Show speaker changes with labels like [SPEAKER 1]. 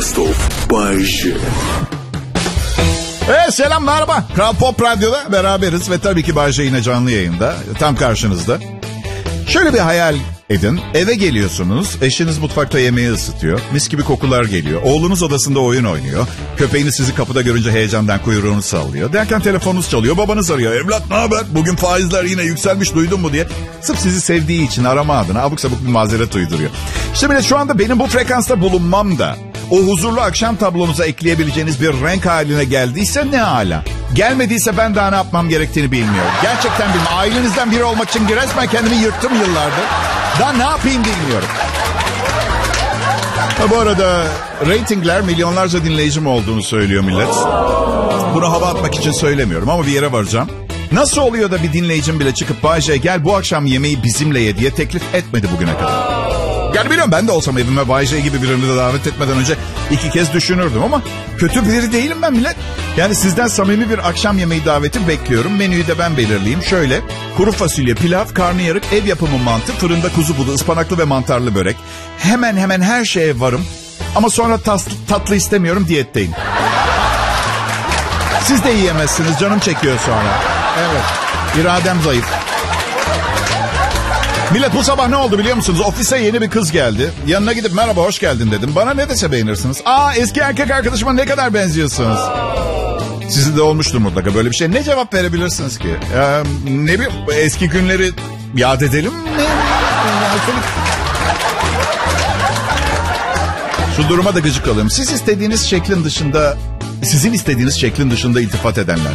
[SPEAKER 1] Best of Bay J.
[SPEAKER 2] Selam, merhaba. Kral Pop Radyo'da beraberiz ve tabii ki Bay J yine canlı yayında. Tam karşınızda. Şöyle bir hayal edin. Eve geliyorsunuz. Eşiniz mutfakta yemeği ısıtıyor. Mis gibi kokular geliyor. Oğlunuz odasında oyun oynuyor. Köpeğiniz sizi kapıda görünce heyecandan kuyruğunu sallıyor. Derken telefonunuz çalıyor. Babanız arıyor. Evlat ne haber? Bugün faizler yine yükselmiş, duydun mu diye. Sırf sizi sevdiği için arama adına abuk sabuk bir mazeret uyduruyor. İşte bile şu anda benim bu frekansta bulunmam da o huzurlu akşam tablonuza ekleyebileceğiniz bir renk haline geldiyse ne âlâ. Gelmediyse ben daha ne yapmam gerektiğini bilmiyorum. Gerçekten bilmiyorum. Ailenizden biri olmak için resmen kendimi yırttım yıllardır. Daha ne yapayım bilmiyorum. Bu arada reytingler milyonlarca dinleyicim olduğunu söylüyor millet. Bunu hava atmak için söylemiyorum ama bir yere varacağım. Nasıl oluyor da bir dinleyicim bile çıkıp Bay J gel bu akşam yemeği bizimle ye diye teklif etmedi bugüne kadar. Yani biliyorum, ben de olsam evime Bay J gibi birini de davet etmeden önce 2 kez düşünürdüm ama kötü biri değilim ben millet. Yani sizden samimi bir akşam yemeği daveti bekliyorum. Menüyü de ben belirleyeyim. Şöyle: kuru fasulye, pilav, karnıyarık, ev yapımı mantı, fırında kuzu budu, ıspanaklı ve mantarlı börek. Hemen her şeye varım. Ama sonra tatlı istemiyorum, diyetteyim. Siz de yiyemezsiniz, canım çekiyor sonra. Evet, iradem zayıf. Millet, bu sabah ne oldu biliyor musunuz? Ofise yeni bir kız geldi. Yanına gidip merhaba hoş geldin dedim. Bana ne dese beğenirsiniz. Eski erkek arkadaşıma ne kadar benziyorsunuz. Sizin de olmuştur mutlaka böyle bir şey. Ne cevap verebilirsiniz ki? Ne bileyim, eski günleri yad edelim mi? Şu duruma da gıcık alıyorum. Sizin istediğiniz şeklin dışında iltifat edenler.